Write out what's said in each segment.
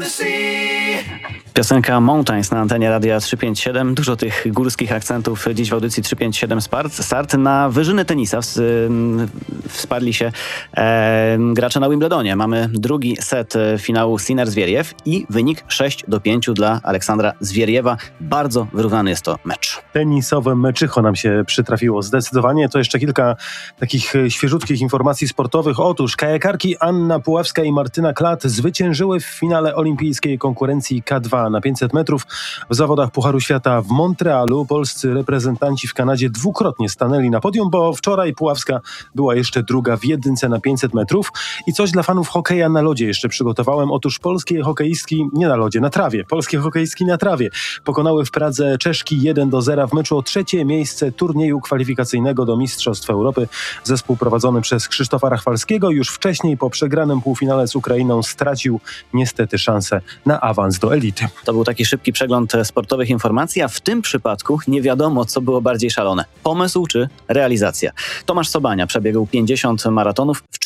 Piosenka Mountains na antenie Radia 357. Dużo tych górskich akcentów dziś w audycji 357 Start. Na wyżyny tenisa wsparli się gracze na Wimbledonie. Mamy drugi set finału Sinner-Zwieriew i wynik 6-5 dla Aleksandra Zwieriewa. Bardzo wyrównany jest to mecz. Tenisowe meczycho nam się przytrafiło zdecydowanie. To jeszcze kilka takich świeżutkich informacji sportowych. Otóż kajakarki Anna Puławska i Martyna Klat zwyciężyły w finale olimpijskiej konkurencji K2 na 500 metrów. W zawodach Pucharu Świata w Montrealu polscy reprezentanci w Kanadzie dwukrotnie stanęli na podium, bo wczoraj Puławska była jeszcze druga w jedynce na 500 metrów. I coś dla fanów hokeja na lodzie jeszcze przygotowałem. Otóż polskie hokeistki, nie na lodzie, na trawie. Polskie hokeistki na trawie pokonały w Pradze Czeszki 1-0 w meczu o trzecie miejsce turnieju kwalifikacyjnego do Mistrzostw Europy. Zespół prowadzony przez Krzysztofa Rachwalskiego już wcześniej po przegranym półfinale z Ukrainą stracił niestety szansę na awans do elity. To był taki szybki przegląd sportowych informacji, a w tym przypadku nie wiadomo, co było bardziej szalone. Pomysł czy realizacja. Tomasz Sobania przebiegł 50 maratonów w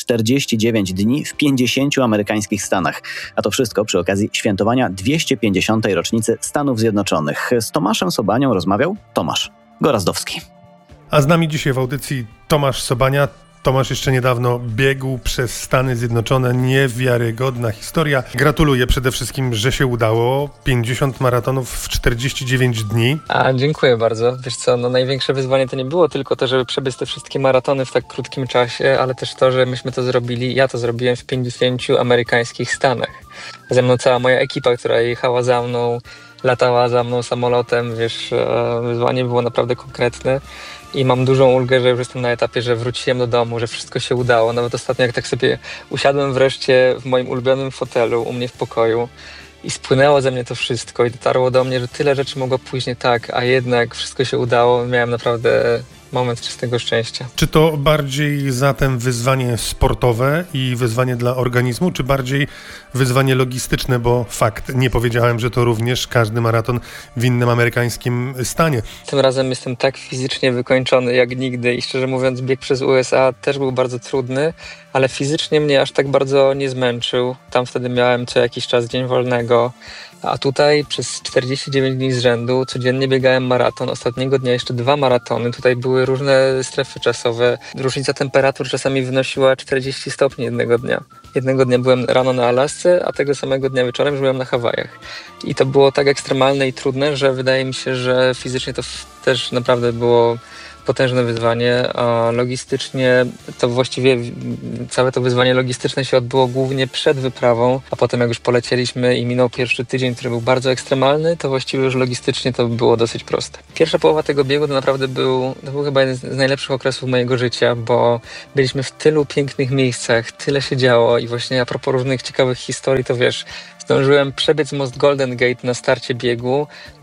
49 dni w 50 amerykańskich stanach. A to wszystko przy okazji świętowania 250. rocznicy Stanów Zjednoczonych. Z Tomaszem Sobanią rozmawiał Tomasz Gorazdowski. A z nami dzisiaj w audycji Tomasz Sobania. Tomasz jeszcze niedawno biegł przez Stany Zjednoczone. Niewiarygodna historia. Gratuluję przede wszystkim, że się udało. 50 maratonów w 49 dni. Dziękuję bardzo. Wiesz co, największe wyzwanie to nie było tylko to, żeby przebiec te wszystkie maratony w tak krótkim czasie, ale też to, że myśmy to zrobili, ja to zrobiłem w 50 amerykańskich stanach. Ze mną cała moja ekipa, która jechała za mną, latała za mną samolotem, wiesz, wyzwanie było naprawdę konkretne. I mam dużą ulgę, że już jestem na etapie, że wróciłem do domu, że wszystko się udało. Nawet ostatnio, jak tak sobie usiadłem wreszcie w moim ulubionym fotelu u mnie w pokoju i spłynęło ze mnie to wszystko i dotarło do mnie, że tyle rzeczy mogło pójść nie tak, a jednak wszystko się udało. Miałem naprawdę moment czystego szczęścia. Czy to bardziej zatem wyzwanie sportowe i wyzwanie dla organizmu, czy bardziej wyzwanie logistyczne, bo fakt, nie powiedziałem, że to również każdy maraton w innym amerykańskim stanie. Tym razem jestem tak fizycznie wykończony jak nigdy i szczerze mówiąc bieg przez USA też był bardzo trudny, ale fizycznie mnie aż tak bardzo nie zmęczył. Tam wtedy miałem co jakiś czas dzień wolnego, a tutaj przez 49 dni z rzędu codziennie biegałem maraton. Ostatniego dnia jeszcze 2 maratony. Tutaj były różne strefy czasowe. Różnica temperatur czasami wynosiła 40 stopni jednego dnia. Jednego dnia byłem rano na Alasce, a tego samego dnia wieczorem już byłem na Hawajach. I to było tak ekstremalne i trudne, że wydaje mi się, że fizycznie to też naprawdę było potężne wyzwanie, a logistycznie to właściwie całe to wyzwanie logistyczne się odbyło głównie przed wyprawą, a potem jak już polecieliśmy i minął pierwszy tydzień, który był bardzo ekstremalny, to właściwie już logistycznie to było dosyć proste. Pierwsza połowa tego biegu to naprawdę był chyba jeden z najlepszych okresów mojego życia, bo byliśmy w tylu pięknych miejscach, tyle się działo i właśnie a propos różnych ciekawych historii, to wiesz, zdążyłem przebiec most Golden Gate na starcie biegu.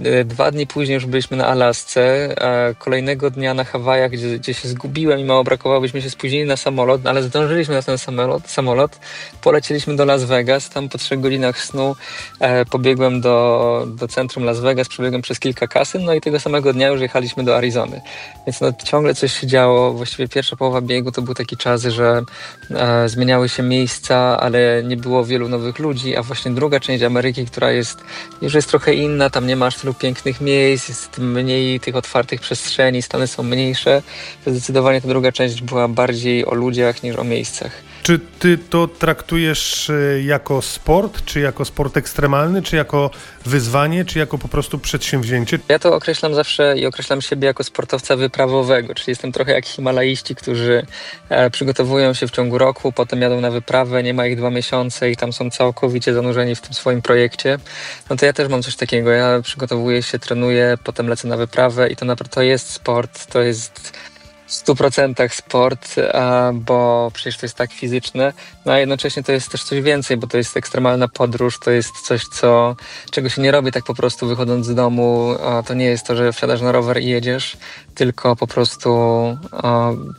2 dni później już byliśmy na Alasce, a kolejnego dnia na Hawajach, gdzie się zgubiłem i mało brakowało, byśmy się spóźnili na samolot, ale zdążyliśmy na ten samolot. Polecieliśmy do Las Vegas, tam po 3 godzinach snu pobiegłem do centrum Las Vegas, przebiegłem przez kilka kasyn, no i tego samego dnia już jechaliśmy do Arizony. Więc ciągle coś się działo. Właściwie pierwsza połowa biegu to był taki czas, że zmieniały się miejsca, ale nie było wielu nowych ludzi, a właśnie druga część Ameryki, która już jest trochę inna, tam nie ma aż tylu pięknych miejsc, jest mniej tych otwartych przestrzeni, Stany są mniejsze. Zdecydowanie ta druga część była bardziej o ludziach niż o miejscach. Czy ty to traktujesz jako sport, czy jako sport ekstremalny, czy jako wyzwanie, czy jako po prostu przedsięwzięcie? Ja to określam zawsze i określam siebie jako sportowca wyprawowego, czyli jestem trochę jak himalaiści, którzy przygotowują się w ciągu roku, potem jadą na wyprawę, nie ma ich 2 miesiące i tam są całkowicie zanurzeni w tym swoim projekcie. No to ja też mam coś takiego, ja przygotowuję się, trenuję, potem lecę na wyprawę i to naprawdę to jest sport, to jest w 100% sport, bo przecież to jest tak fizyczne, no a jednocześnie to jest też coś więcej, bo to jest ekstremalna podróż, to jest coś, czego się nie robi tak po prostu wychodząc z domu, to nie jest to, że wsiadasz na rower i jedziesz, tylko po prostu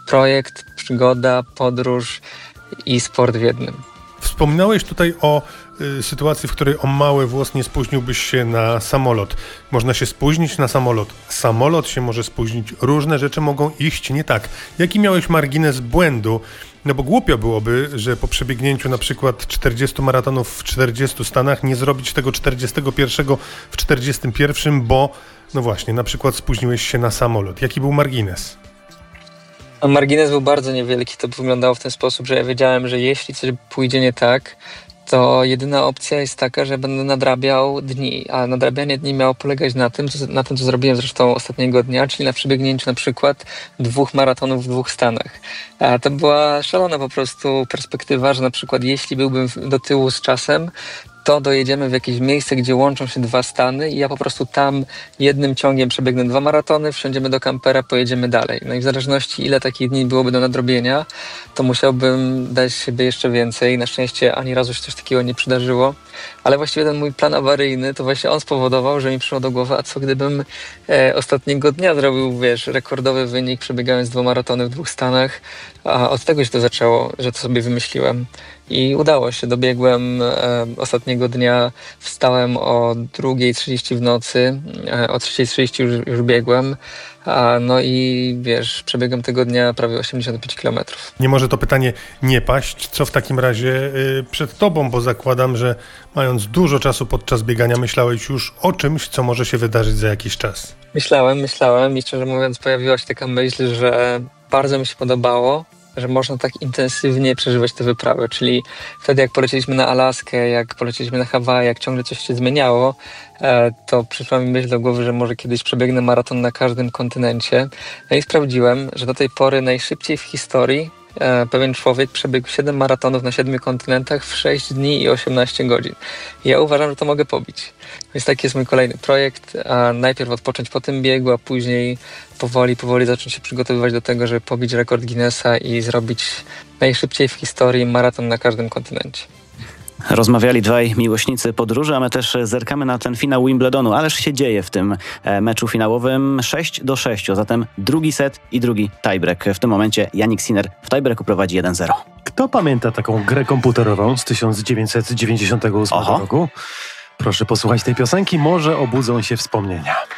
projekt, przygoda, podróż i sport w jednym. Wspominałeś tutaj o sytuacji, w której o mały włos nie spóźniłbyś się na samolot. Można się spóźnić na samolot. Samolot się może spóźnić. Różne rzeczy mogą iść nie tak. Jaki miałeś margines błędu? No bo głupio byłoby, że po przebiegnięciu na przykład 40 maratonów w 40 stanach nie zrobić tego 41 w 41, bo no właśnie, na przykład spóźniłeś się na samolot. Jaki był margines? Margines był bardzo niewielki. To wyglądało w ten sposób, że ja wiedziałem, że jeśli coś pójdzie nie tak, to jedyna opcja jest taka, że będę nadrabiał dni, a nadrabianie dni miało polegać na tym, co zrobiłem zresztą ostatniego dnia, czyli na przebiegnięciu na przykład 2 maratonów w 2 stanach. A to była szalona po prostu perspektywa, że na przykład jeśli byłbym do tyłu z czasem, to dojedziemy w jakieś miejsce, gdzie łączą się 2 stany i ja po prostu tam jednym ciągiem przebiegnę 2 maratony, wsiądziemy do kampera, pojedziemy dalej. No i w zależności ile takich dni byłoby do nadrobienia, to musiałbym dać siebie jeszcze więcej. Na szczęście ani razu się coś takiego nie przydarzyło, ale właściwie ten mój plan awaryjny, to właśnie on spowodował, że mi przyszło do głowy, a co gdybym ostatniego dnia zrobił, rekordowy wynik, przebiegając 2 maratony w 2 stanach, a od tego się to zaczęło, że to sobie wymyśliłem. I udało się, dobiegłem ostatniego dnia, wstałem o 2:30 w nocy, o 3:30 już biegłem, no i przebiegłem tego dnia prawie 85 km. Nie może to pytanie nie paść. Co w takim razie przed tobą, bo zakładam, że mając dużo czasu podczas biegania myślałeś już o czymś, co może się wydarzyć za jakiś czas. Myślałem i szczerze mówiąc pojawiła się taka myśl, że bardzo mi się podobało, że można tak intensywnie przeżywać te wyprawy, czyli wtedy jak polecieliśmy na Alaskę, jak polecieliśmy na Hawaje, jak ciągle coś się zmieniało, to przyszła mi myśl do głowy, że może kiedyś przebiegnę maraton na każdym kontynencie. No i sprawdziłem, że do tej pory najszybciej w historii pewien człowiek przebiegł 7 maratonów na 7 kontynentach w 6 dni i 18 godzin. I ja uważam, że to mogę pobić. Więc taki jest mój kolejny projekt. Najpierw odpocząć po tym biegu, a później powoli zacząć się przygotowywać do tego, żeby pobić rekord Guinnessa i zrobić najszybciej w historii maraton na każdym kontynencie. Rozmawiali 2 miłośnicy podróży, a my też zerkamy na ten finał Wimbledonu. Ależ się dzieje w tym meczu finałowym 6-6, zatem drugi set i drugi tiebreak. W tym momencie Jannik Sinner w tiebreaku prowadzi 1-0. Kto pamięta taką grę komputerową z 1998 roku? Proszę posłuchać tej piosenki, może obudzą się wspomnienia.